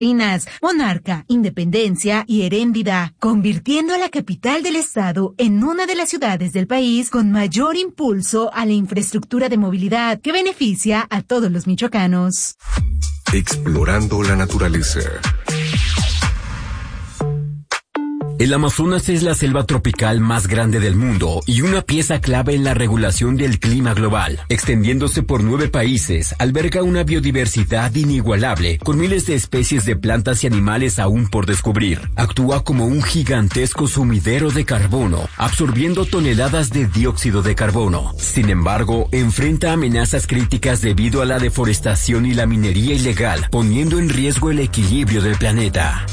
Monarca, Independencia y Heréndida, convirtiendo a la capital del estado en una de las ciudades del país con mayor impulso a la infraestructura de movilidad que beneficia a todos los michoacanos. Explorando la naturaleza. El Amazonas es la selva tropical más grande del mundo y una pieza clave en la regulación del clima global. Extendiéndose por 9 países, alberga una biodiversidad inigualable, con miles de especies de plantas y animales aún por descubrir. Actúa como un gigantesco sumidero de carbono, absorbiendo toneladas de dióxido de carbono. Sin embargo, enfrenta amenazas críticas debido a la deforestación y la minería ilegal, poniendo en riesgo el equilibrio del planeta.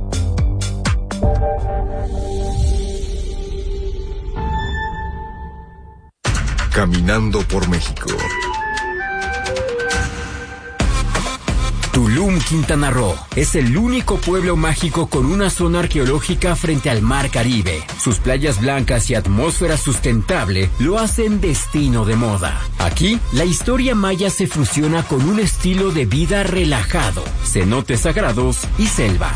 Caminando por México. Tulum, Quintana Roo, es el único pueblo mágico con una zona arqueológica frente al Mar Caribe. Sus playas blancas y atmósfera sustentable lo hacen destino de moda. Aquí, la historia maya se fusiona con un estilo de vida relajado, cenotes sagrados y selva.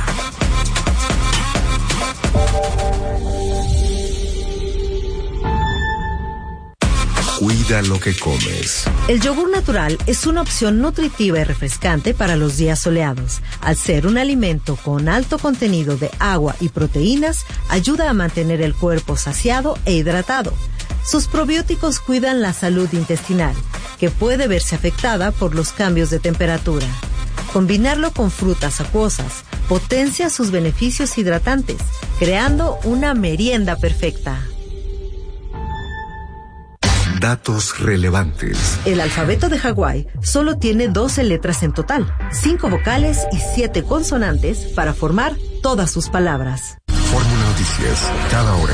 Cuida lo que comes. El yogur natural es una opción nutritiva y refrescante para los días soleados. Al ser un alimento con alto contenido de agua y proteínas, ayuda a mantener el cuerpo saciado e hidratado. Sus probióticos cuidan la salud intestinal, que puede verse afectada por los cambios de temperatura. Combinarlo con frutas acuosas potencia sus beneficios hidratantes, creando una merienda perfecta. Datos relevantes. El alfabeto de Hawái solo tiene 12 letras en total, 5 vocales y 7 consonantes para formar todas sus palabras. Fórmula Noticias, cada hora.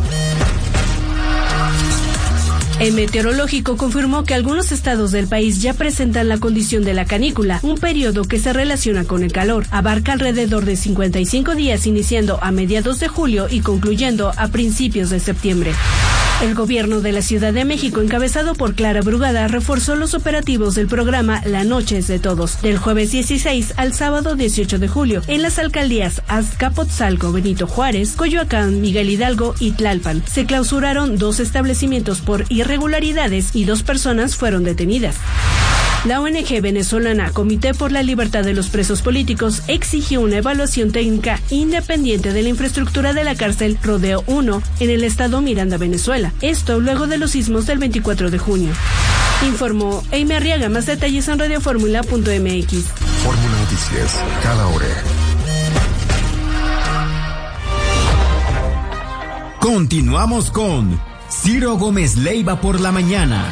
El meteorológico confirmó que algunos estados del país ya presentan la condición de la canícula, un periodo que se relaciona con el calor. Abarca alrededor de 55 días, iniciando a mediados de julio y concluyendo a principios de septiembre. El gobierno de la Ciudad de México, encabezado por Clara Brugada, reforzó los operativos del programa La Noche es de Todos, del jueves 16 al sábado 18 de julio, en las alcaldías Azcapotzalco, Benito Juárez, Coyoacán, Miguel Hidalgo y Tlalpan. Se clausuraron 2 establecimientos por irregularidades y 2 personas fueron detenidas. La ONG venezolana Comité por la Libertad de los Presos Políticos exigió una evaluación técnica independiente de la infraestructura de la cárcel Rodeo 1 en el estado Miranda, Venezuela. Esto luego de los sismos del 24 de junio. Informó Amy Arriaga. Más detalles en radioformula.mx. Fórmula Noticias, cada hora. Continuamos con Ciro Gómez Leiva por la mañana.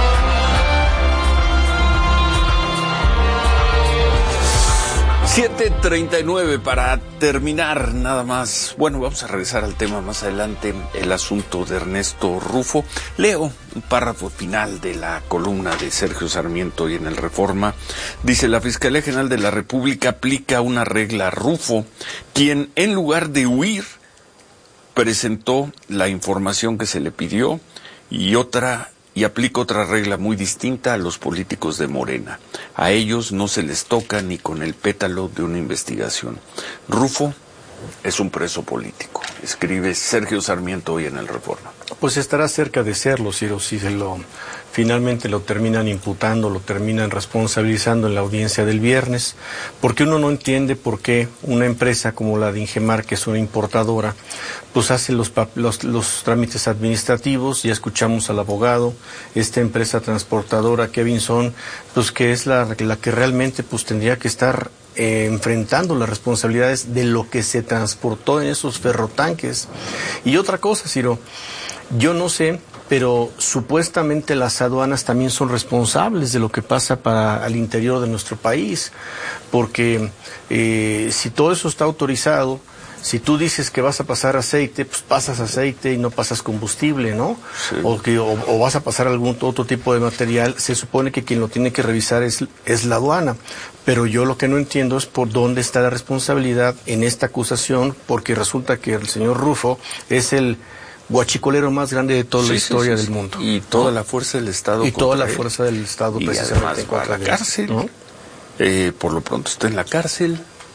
7:39 para terminar, nada más. Bueno, vamos a regresar al tema más adelante, el asunto de Ernesto Rufo. Leo un párrafo final de la columna de Sergio Sarmiento y en el Reforma. Dice: la Fiscalía General de la República aplica una regla a Rufo, quien en lugar de huir presentó la información que se le pidió y aplica otra regla muy distinta a los políticos de Morena. A ellos no se les toca ni con el pétalo de una investigación. Rufo es un preso político, escribe Sergio Sarmiento hoy en el Reforma. Pues estará cerca de serlo, Ciro, si finalmente lo terminan imputando, lo terminan responsabilizando en la audiencia del viernes, porque uno no entiende por qué una empresa como la de Ingemar, que es una importadora, pues hace los trámites administrativos. Ya escuchamos al abogado, esta empresa transportadora Kevinson, pues que es la que realmente pues tendría que estar enfrentando las responsabilidades de lo que se transportó en esos ferrotanques. Y otra cosa, Ciro, yo no sé, pero supuestamente las aduanas también son responsables de lo que pasa al interior de nuestro país, porque si todo eso está autorizado, si tú dices que vas a pasar aceite, pues pasas aceite y no pasas combustible, ¿no? Sí. O vas a pasar algún otro tipo de material, se supone que quien lo tiene que revisar es la aduana. Pero yo lo que no entiendo es por dónde está la responsabilidad en esta acusación, porque resulta que el señor Rufo es el guachicolero más grande de toda la historia del mundo. Y toda la fuerza del Estado. Y toda la fuerza del Estado, y precisamente. Además va a la cárcel, ¿no? Por lo pronto está en la cárcel.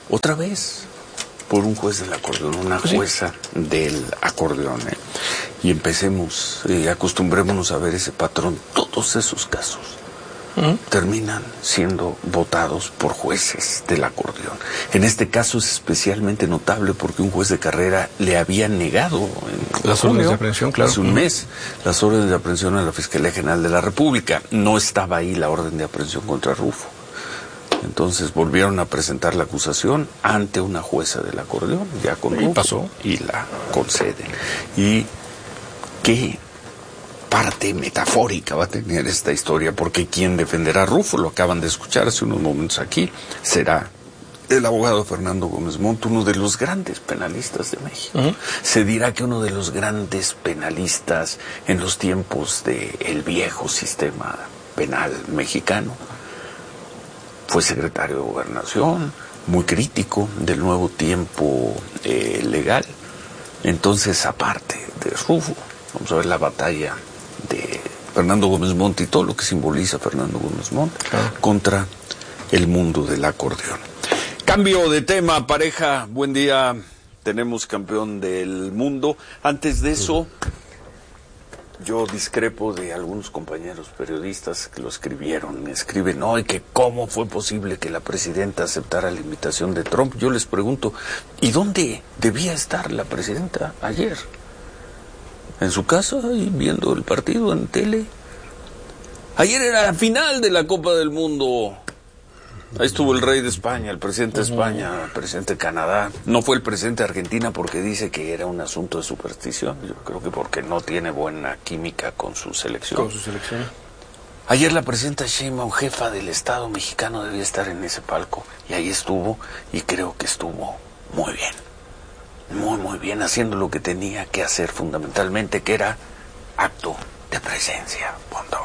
otra vez por un juez del acordeón, una jueza del acordeón. Y empecemos, acostumbrémonos a ver ese patrón. Todos esos casos terminan siendo votados por jueces del acordeón. En este caso es especialmente notable porque un juez de carrera le había negado las órdenes de aprehensión, claro, hace un mes, las órdenes de aprehensión a la Fiscalía General de la República. No estaba ahí la orden de aprehensión contra Rufo. Entonces volvieron a presentar la acusación ante una jueza del acordeón, ya con Rufo, pasó, y la conceden. Y qué parte metafórica va a tener esta historia, porque quien defenderá a Rufo, lo acaban de escuchar hace unos momentos aquí, será el abogado Fernando Gómez Montt, uno de los grandes penalistas de México. Se dirá que uno de los grandes penalistas en los tiempos del viejo sistema penal mexicano. Fue secretario de Gobernación, muy crítico del nuevo tiempo legal. Entonces, aparte de Rufo, vamos a ver la batalla de Fernando Gómez Montt y todo lo que simboliza Fernando Gómez Montt contra el mundo del acordeón. Cambio de tema, pareja, buen día. Tenemos campeón del mundo. Antes de eso, yo discrepo de algunos compañeros periodistas que lo escribieron. Escriben hoy que cómo fue posible que la presidenta aceptara la invitación de Trump. Yo les pregunto, ¿y dónde debía estar la presidenta ayer? ¿En su casa y viendo el partido en tele? Ayer era la final de la Copa del Mundo. Ahí estuvo el rey de España, el presidente de España, el presidente de Canadá. No fue el presidente de Argentina porque dice que era un asunto de superstición. Yo creo que porque no tiene buena química con su selección. Con su selección. Ayer la presidenta Sheinbaum, jefa del Estado mexicano, debía estar en ese palco. Y ahí estuvo, y creo que estuvo muy bien. Muy, muy bien, haciendo lo que tenía que hacer fundamentalmente, que era acto de presencia. Punto.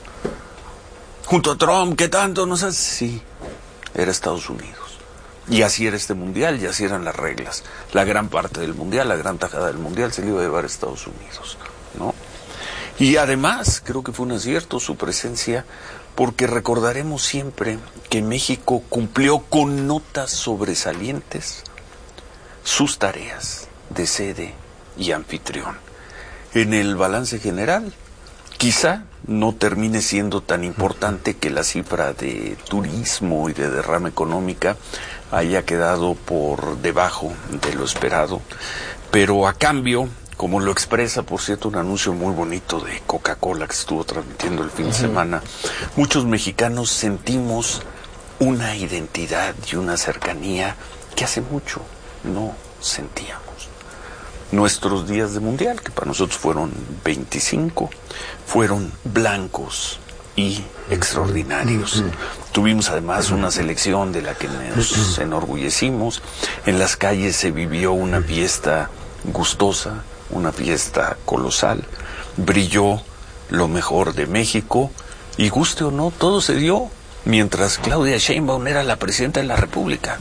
Junto a Trump, ¿qué tanto nos hace? Sí, era Estados Unidos. Y así era este mundial, y así eran las reglas. La gran parte del mundial, la gran tajada del mundial se le iba a llevar a Estados Unidos, ¿no? Y además, creo que fue un acierto su presencia, porque recordaremos siempre que México cumplió con notas sobresalientes sus tareas de sede y anfitrión. En el balance general, quizá no termine siendo tan importante que la cifra de turismo y de derrama económica haya quedado por debajo de lo esperado, pero a cambio, como lo expresa, por cierto, un anuncio muy bonito de Coca-Cola que se estuvo transmitiendo el fin de semana, muchos mexicanos sentimos una identidad y una cercanía que hace mucho no sentíamos. Nuestros días de mundial, que para nosotros fueron 25, fueron blancos y extraordinarios. Tuvimos además una selección de la que nos enorgullecimos. En las calles se vivió una fiesta gustosa, una fiesta colosal. Brilló lo mejor de México y, guste o no, todo se dio mientras Claudia Sheinbaum era la presidenta de la República.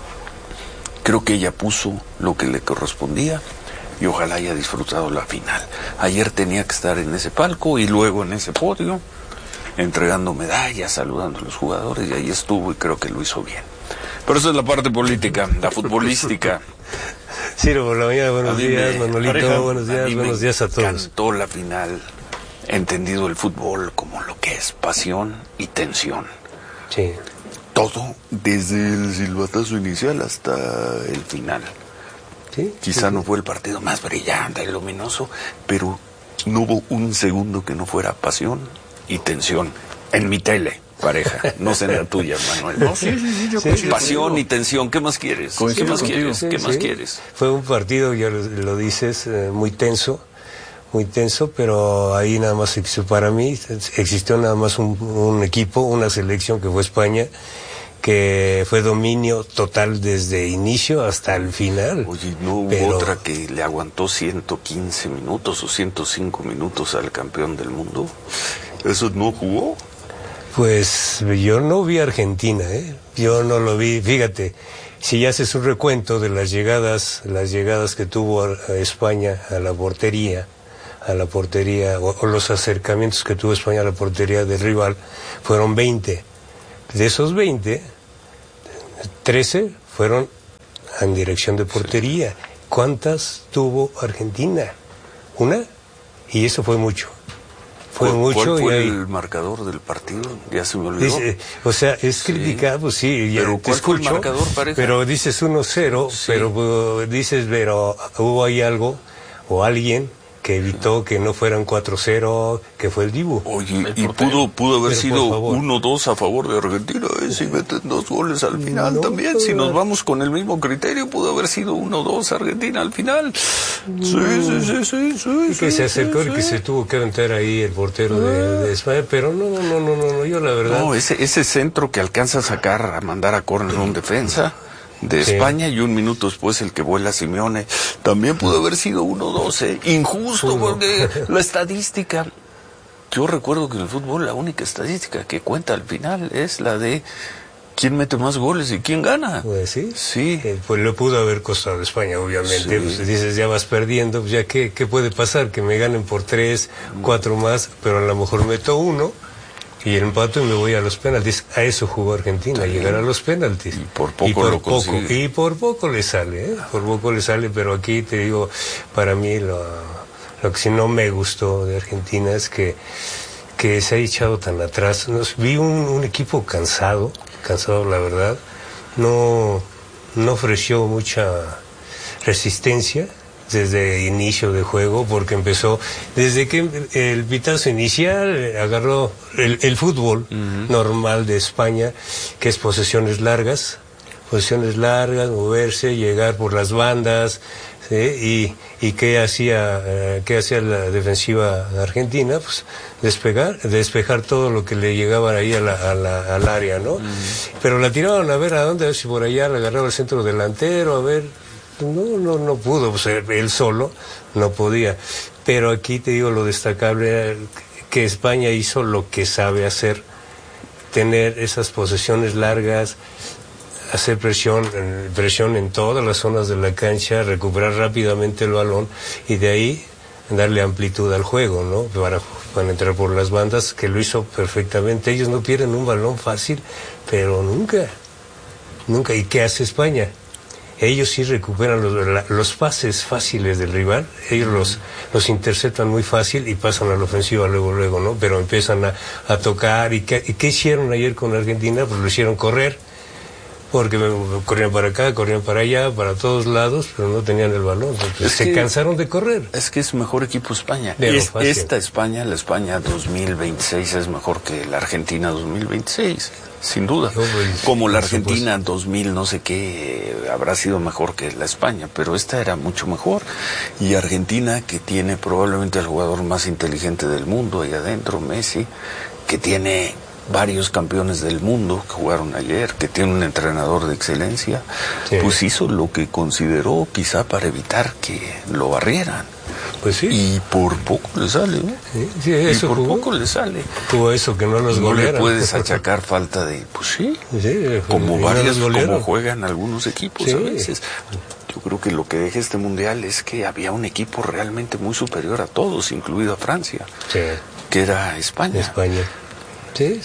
Creo que ella puso lo que le correspondía y ojalá haya disfrutado la final. Ayer tenía que estar en ese palco y luego en ese podio, entregando medallas, saludando a los jugadores, y ahí estuvo y creo que lo hizo bien. Pero esa es la parte política, la futbolística. Ciro, por la mañana, buenos días, Manolito, pareja, buenos días a todos. Me encantó la final, he entendido el fútbol como lo que es pasión y tensión. Sí. Todo, desde el silbatazo inicial hasta el final. ¿Sí? Quizá no fue el partido más brillante y luminoso, pero no hubo un segundo que no fuera pasión y tensión. En mi tele, pareja, no sé la tuya, Manuel. ¿No? Sí, yo pasión y tensión, ¿qué más quieres? ¿Qué más quieres? ¿Qué más quieres? Fue un partido, ya lo dices, muy tenso, pero ahí nada más existió, para mí, existió nada más un equipo, una selección que fue España, que fue dominio total desde inicio hasta el final. Oye, ¿no hubo otra que le aguantó 115 minutos o 105 minutos al campeón del mundo? ¿Eso no jugó? Pues yo no vi a Argentina, yo no lo vi. Fíjate, si haces un recuento de las llegadas que tuvo a España a la portería, o los acercamientos que tuvo España a la portería del rival, fueron 20. De esos 20, 13 fueron en dirección de portería. ¿Cuántas tuvo Argentina? ¿Una? Y eso fue mucho. ¿Cuál fue el marcador del partido? Ya se me olvidó. Es criticado, pues sí, ya pero te escucho, fue el marcador, pareja? Pero dices 1-0, sí. Pero hubo ahí algo, o alguien que evitó que no fueran 4-0, que fue el Dibu. Oye, y pudo haber sido 1-2 a favor de Argentina, si meten 2 goles al final también. Si nos vamos con el mismo criterio, pudo haber sido 1-2 Argentina al final. Sí. Y que se acercó y que se tuvo que aventar ahí el portero de España, pero no, yo la verdad... No, ese centro que alcanza a sacar, a mandar a córner un defensa de España, y un minuto después el que vuela Simeone, también pudo haber sido 1-2, injusto, porque la estadística, yo recuerdo que en el fútbol la única estadística que cuenta al final es la de quién mete más goles y quién gana. Pues sí. Sí. Pues le pudo haber costado a España, obviamente. Sí. Pues dices, ya vas perdiendo, pues ya ¿qué puede pasar? Que me ganen por 3, 4 más, pero a lo mejor meto 1 y el empato y me voy a los penaltis. A eso jugó Argentina, a llegar a los penaltis. Y por poco Y por poco le sale, Por poco le sale, pero aquí te digo, para mí lo que sí no me gustó de Argentina es que se ha echado tan atrás. Vi un equipo cansado la verdad. No ofreció mucha resistencia desde inicio de juego, porque empezó desde que el pitazo inicial agarró el fútbol normal de España, que es posesiones largas, moverse, llegar por las bandas, ¿sí? Y qué hacía la defensiva argentina, pues despejar todo lo que le llegaba ahí al área, ¿no? Pero la tiraban a ver a dónde, a ver si por allá le agarraba el centro delantero, a ver. No pudo, pues él solo no podía. Pero aquí te digo, lo destacable que España hizo lo que sabe hacer, tener esas posesiones largas, hacer presión en todas las zonas de la cancha, recuperar rápidamente el balón y de ahí darle amplitud al juego, ¿no? Para entrar por las bandas, que lo hizo perfectamente. Ellos no pierden un balón fácil, pero nunca. ¿Y qué hace España? Ellos sí recuperan los pases fáciles del rival, ellos los interceptan muy fácil y pasan a la ofensiva luego, ¿no? Pero empiezan a tocar. ¿Y qué hicieron ayer con Argentina? Pues lo hicieron correr, porque corrían para acá, corrían para allá, para todos lados, pero no tenían el balón. Se cansaron de correr. Es que es mejor equipo España. Esta España, la España 2026, es mejor que la Argentina 2026. Sin duda, como la Argentina 2000 no sé qué habrá sido mejor que la España, pero esta era mucho mejor. Y Argentina, que tiene probablemente el jugador más inteligente del mundo ahí adentro, Messi, que tiene varios campeones del mundo que jugaron ayer, que tiene un entrenador de excelencia, pues hizo lo que consideró quizá para evitar que lo barrieran. Pues sí. Y por poco le sale, ¿no? Sí, eso y por jugó. Poco le sale. Tuvo eso, que no los golearon. No le puedes achacar falta de... Pues sí, como como juegan algunos equipos a veces. Yo creo que lo que deja este mundial es que había un equipo realmente muy superior a todos, incluido a Francia, que era España. Sí.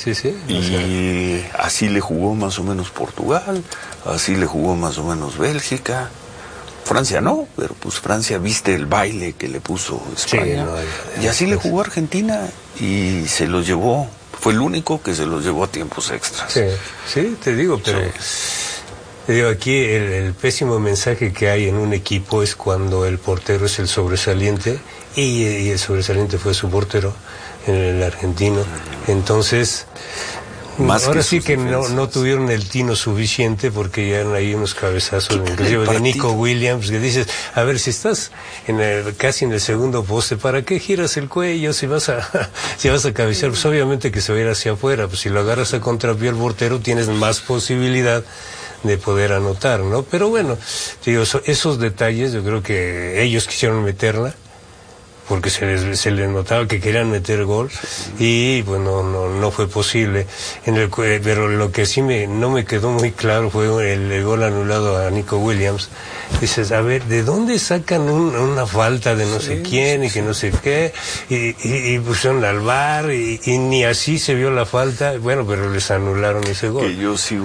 Y así le jugó más o menos Portugal, así le jugó más o menos Bélgica. Francia no, pero pues Francia viste el baile que le puso España. Y así le jugó Argentina y se los llevó. Fue el único que se los llevó a tiempos extras. Sí, te digo, pero te digo, aquí el pésimo mensaje que hay en un equipo es cuando el portero es el sobresaliente y el sobresaliente fue su portero, el argentino. Entonces... ahora sí que no tuvieron el tino suficiente, porque ya eran ahí unos cabezazos, inclusive de Nico Williams, que dices, a ver, si estás casi en el segundo poste, ¿para qué giras el cuello si vas a cabecear? Pues obviamente que se va a ir hacia afuera, pues si lo agarras a contrapié al portero tienes más posibilidad de poder anotar, ¿no? Pero bueno, digo, esos detalles yo creo que ellos quisieron meterla, porque se les notaba que querían meter gol y pues no fue posible. Pero lo que sí no me quedó muy claro fue el gol anulado a Nico Williams. Dices, a ver, ¿de dónde sacan una falta de no sé quién y que no sé qué? Y pusieron al VAR y ni así se vio la falta. Bueno, pero les anularon ese gol. Que yo sigo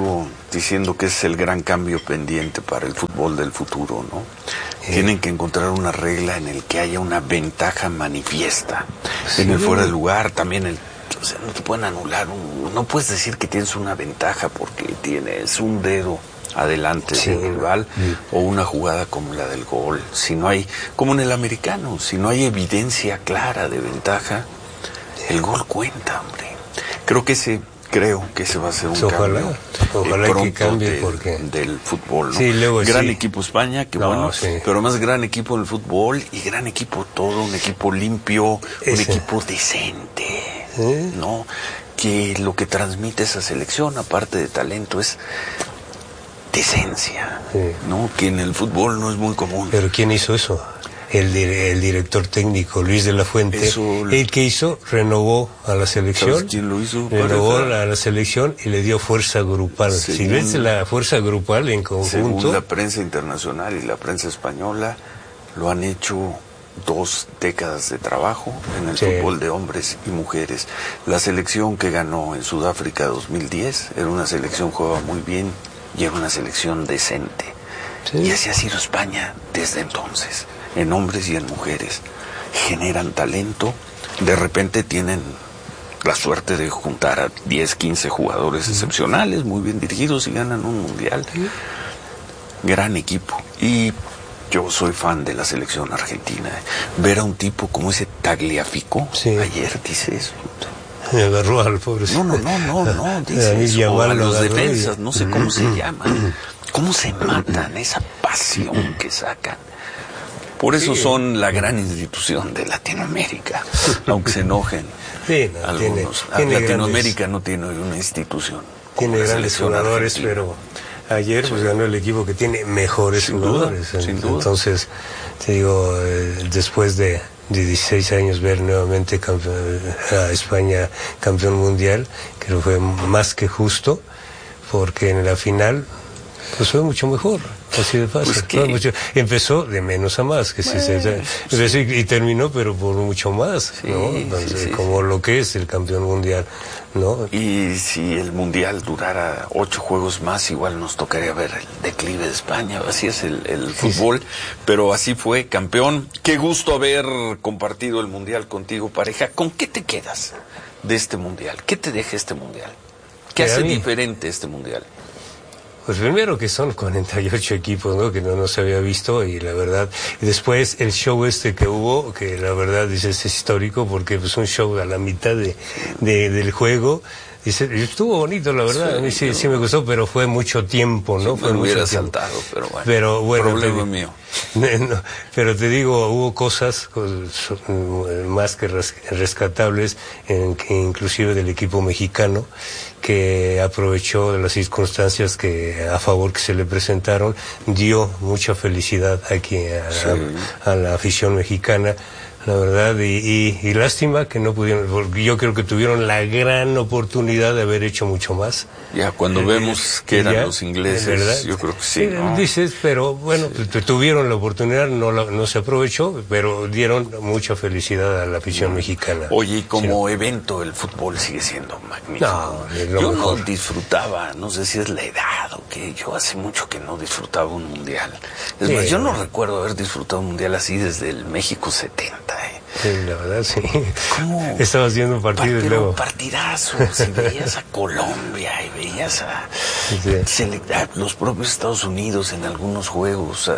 diciendo que es el gran cambio pendiente para el fútbol del futuro, ¿no? Tienen que encontrar una regla en el que haya una ventaja manifiesta. En el fuera de lugar, también o sea, no te pueden anular, no puedes decir que tienes una ventaja porque tienes un dedo adelante del rival o una jugada como la del gol. Si no hay, como en el americano, si no hay evidencia clara de ventaja, el gol cuenta, hombre. Creo que ese va a ser un cambio. Ojalá que cambie porque del fútbol, ¿no? Sí, luego gran equipo España, que bueno, sí. Pero más gran equipo en el fútbol y gran equipo todo, un equipo limpio, un equipo decente, ¿no? Que lo que transmite esa selección, aparte de talento, es decencia, ¿no? Que en el fútbol no es muy común. ¿Pero quién hizo eso? El director técnico Luis de la Fuente, el que hizo, renovó a la selección. ¿Sabes quién lo hizo? Renovó a la selección y le dio fuerza grupal. Si ves la fuerza grupal en conjunto. Según la prensa internacional y la prensa española, lo han hecho 2 décadas de trabajo en el fútbol de hombres y mujeres. La selección que ganó en Sudáfrica 2010 era una selección que jugaba muy bien y era una selección decente. Y así ha sido España desde entonces. En hombres y en mujeres, generan talento, de repente tienen la suerte de juntar a 10, 15 jugadores excepcionales, muy bien dirigidos y ganan un mundial. Gran equipo. Y yo soy fan de la selección argentina. Ver a un tipo como ese Tagliafico, ayer dice eso. Me agarró al pobre. No, dice eso. A los defensas, no sé cómo se llaman, cómo se matan, esa pasión que sacan. Por eso son la gran institución de Latinoamérica, aunque se enojen algunos. Latinoamérica no tiene una institución. Tiene grandes jugadores, argentina. Pero ayer pues ganó el equipo que tiene mejores jugadores. Sin duda. Entonces, te digo, después de 16 años ver nuevamente a España campeón mundial, creo que fue más que justo, porque en la final pues fue mucho mejor. Así de fácil. Pues empezó de menos a más, y terminó, pero por mucho más, ¿no? Entonces, como lo que es el campeón mundial, ¿no? Y si el mundial durara 8 juegos más, igual nos tocaría ver el declive de España. Así es el fútbol, pero así fue, campeón. Qué gusto haber compartido el mundial contigo, pareja. ¿Con qué te quedas de este mundial? ¿Qué te deja este mundial? ¿Qué hace diferente este mundial? Pues primero que son 48 equipos, ¿no? Que no se había visto, y la verdad, y después el show que hubo, que la verdad dice es histórico, porque pues un show a la mitad del juego. Dice, estuvo bonito, la verdad, a mí sí me gustó, pero fue mucho tiempo, ¿no? Fue me hubiera saltado, pero bueno. Problema mío. No, pero te digo, hubo cosas más que rescatables, inclusive del equipo mexicano, que aprovechó de las circunstancias a favor que se le presentaron, dio mucha felicidad aquí a la afición mexicana. La verdad, y lástima que no pudieron, porque yo creo que tuvieron la gran oportunidad de haber hecho mucho más. Ya, cuando vemos que eran los ingleses, ¿verdad? Yo creo que sí, ¿no? Dices, pero bueno, tuvieron la oportunidad, no se aprovechó, pero dieron mucha felicidad a la afición mexicana. Oye, y como evento, el fútbol sigue siendo magnífico. Yo no disfrutaba, no sé si es la edad o qué, yo hace mucho que no disfrutaba un mundial. Es más, yo no recuerdo haber disfrutado un mundial así desde el México 70. Sí, la verdad, sí. ¿Cómo? Estabas viendo partidos luego. Partidazos, y veías a Colombia, y veías a los propios Estados Unidos en algunos juegos.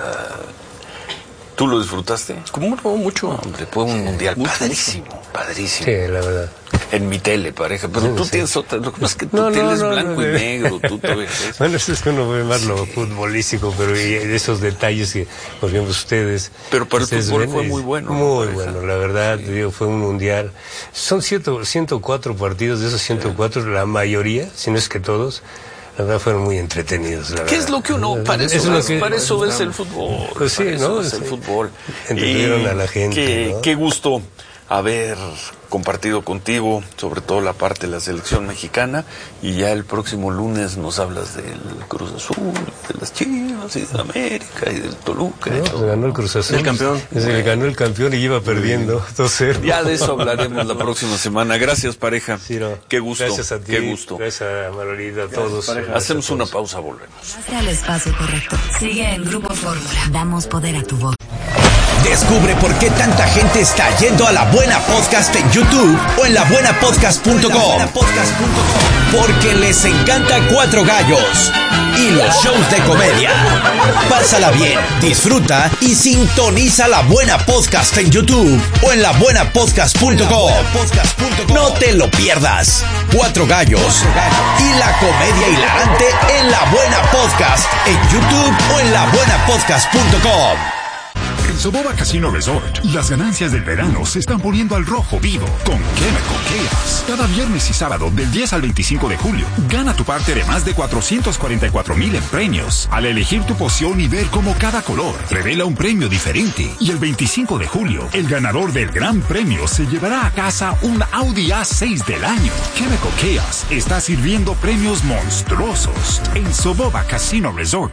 ¿Tú lo disfrutaste? ¿Cómo no? Mucho. Hombre, fue un mundial padrísimo. Sí, la verdad. En mi tele, pareja, pero tú tienes otra, lo que pasa es que tu tele es blanco y negro, tú todavía ves. Bueno, eso es que uno ve más lo futbolístico, pero y esos detalles que, por ejemplo, ustedes... Pero para el fútbol fue muy bueno. Muy bueno, la verdad, digo, fue un mundial. Son 104 partidos, de esos 104, la mayoría, si no es que todos, la verdad fueron muy entretenidos. ¿Qué es lo que uno, para eso ves el fútbol? Pues sí, ¿no? Es el fútbol. Entretuvieron a la gente, ¿no? Qué gusto haber compartido contigo, sobre todo la parte de la selección mexicana, y ya el próximo lunes nos hablas del Cruz Azul, de las Chivas y de América y del Toluca. No, pues ganó el Cruz Azul. El campeón. Ganó el campeón y iba perdiendo 2-0. Ya de eso hablaremos la próxima semana. Gracias, pareja. Sí, no. Qué gusto. Gracias a ti. Qué gusto. Gracias a Margarita, a todos. Pareja. Hacemos una pausa, volvemos. Llegaste al espacio correcto. Sigue en Grupo Fórmula. Damos poder a tu voz. Descubre por qué tanta gente está yendo a La Buena Podcast en YouTube o en labuenapodcast.com. Porque les encanta Cuatro Gallos y los shows de comedia. Pásala bien, disfruta y sintoniza La Buena Podcast en YouTube o en labuenapodcast.com. No te lo pierdas. Cuatro Gallos y la comedia hilarante en La Buena Podcast en YouTube o en labuenapodcast.com. En Soboba Casino Resort, las ganancias del verano se están poniendo al rojo vivo con Chemical Chaos. Cada viernes y sábado, del 10 al 25 de julio, gana tu parte de más de 444,000 en premios. Al elegir tu poción y ver cómo cada color revela un premio diferente. Y el 25 de julio, el ganador del gran premio se llevará a casa un Audi A6 del año. Chemical Chaos está sirviendo premios monstruosos en Soboba Casino Resort.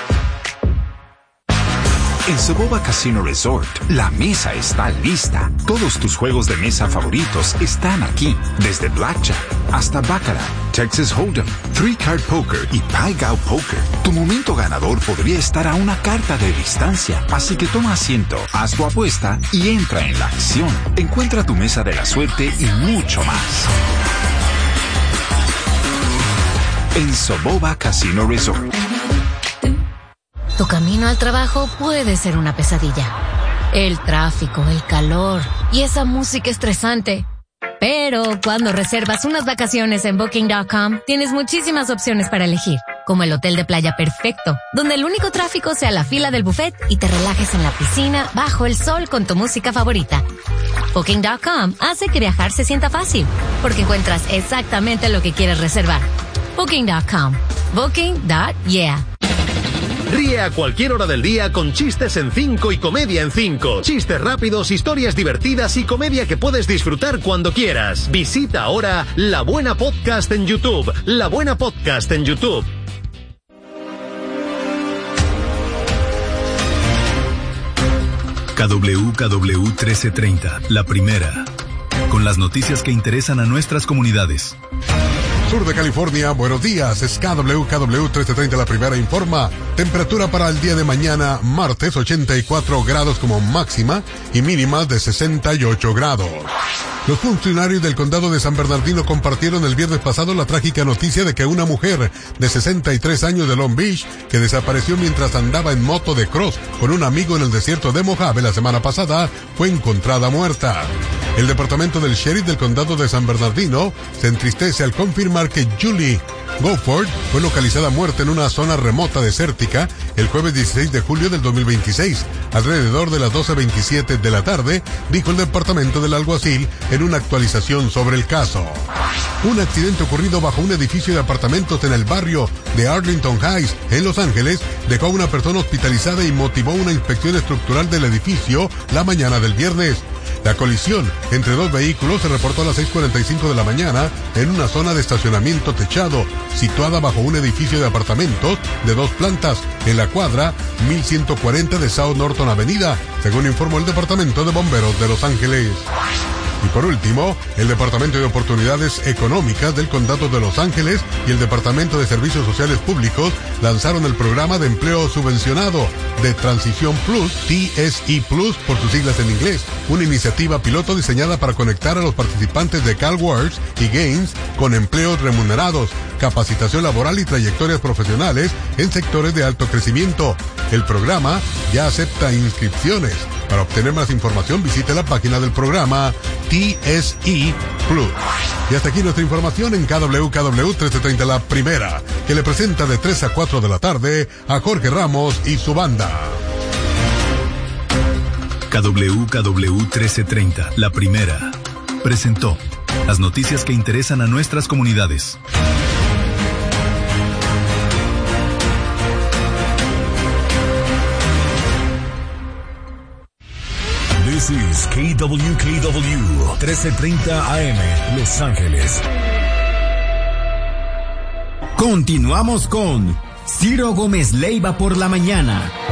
En Soboba Casino Resort, la mesa está lista. Todos tus juegos de mesa favoritos están aquí. Desde Blackjack hasta Baccarat, Texas Hold'em, Three Card Poker y Pai Gow Poker. Tu momento ganador podría estar a una carta de distancia. Así que toma asiento, haz tu apuesta y entra en la acción. Encuentra tu mesa de la suerte y mucho más. En Soboba Casino Resort. Tu camino al trabajo puede ser una pesadilla. El tráfico, el calor y esa música estresante. Pero cuando reservas unas vacaciones en Booking.com, tienes muchísimas opciones para elegir, como el hotel de playa perfecto, donde el único tráfico sea la fila del buffet y te relajes en la piscina bajo el sol con tu música favorita. Booking.com hace que viajar se sienta fácil, porque encuentras exactamente lo que quieres reservar. Booking.com. Booking.yeah. Ríe a cualquier hora del día con chistes en 5 y comedia en 5. Chistes rápidos, historias divertidas y comedia que puedes disfrutar cuando quieras. Visita ahora La Buena Podcast en YouTube. La Buena Podcast en YouTube. KWKW 1330, la primera. Con las noticias que interesan a nuestras comunidades. Sur de California, buenos días, es KWKW 1330, la primera informa. Temperatura para el día de mañana, martes, 84 grados como máxima y mínimas de 68 grados. Los funcionarios del condado de San Bernardino compartieron el viernes pasado la trágica noticia de que una mujer de 63 años de Long Beach, que desapareció mientras andaba en moto de cross con un amigo en el desierto de Mojave la semana pasada, fue encontrada muerta. El departamento del sheriff del condado de San Bernardino se entristece al confirmar que Julie Gofford fue localizada muerta en una zona remota desértica el jueves 16 de julio del 2026, alrededor de las 12:27 de la tarde, dijo el departamento del alguacil en una actualización sobre el caso. Un accidente ocurrido bajo un edificio de apartamentos en el barrio de Arlington Heights, en Los Ángeles, dejó a una persona hospitalizada y motivó una inspección estructural del edificio la mañana del viernes. La colisión entre dos vehículos se reportó a las 6:45 de la mañana en una zona de estacionamiento techado, situada bajo un edificio de apartamentos de 2 plantas, en la cuadra 1140 de South Norton Avenida, según informó el Departamento de Bomberos de Los Ángeles. Y por último, el Departamento de Oportunidades Económicas del Condado de Los Ángeles y el Departamento de Servicios Sociales Públicos lanzaron el programa de empleo subvencionado de Transición Plus, TSE Plus por sus siglas en inglés, una iniciativa piloto diseñada para conectar a los participantes de CalWorks y Games con empleos remunerados, capacitación laboral y trayectorias profesionales en sectores de alto crecimiento. El programa ya acepta inscripciones. Para obtener más información, visite la página del programa TSE Plus. Y hasta aquí nuestra información en KWKW 1330, la primera, que le presenta de 3 a 4 de la tarde a Jorge Ramos y su banda. KWKW 1330, la primera, presentó las noticias que interesan a nuestras comunidades. This is KWKW 1330 AM, Los Ángeles. Continuamos con Ciro Gómez Leiva por la mañana.